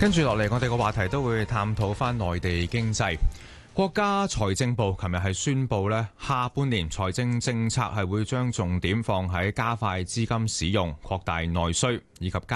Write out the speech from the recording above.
跟住落嚟，我哋個話題都會探討翻內地經濟。國家財政部琴日係宣布咧，下半年財政政策係會將重點放喺加快資金使用、擴大內需以及加